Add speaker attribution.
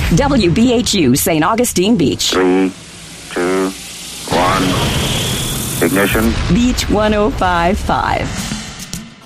Speaker 1: WBHU St. Augustine Beach.
Speaker 2: 3, 2, 1. Ignition.
Speaker 1: Beach 105.5.